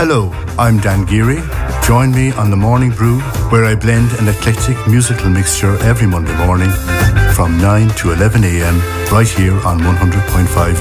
Hello, I'm Dan Geary. Join me on The Morning Brew, where I blend an eclectic musical mixture every Monday morning from 9 to 11 a.m. right here on 100.5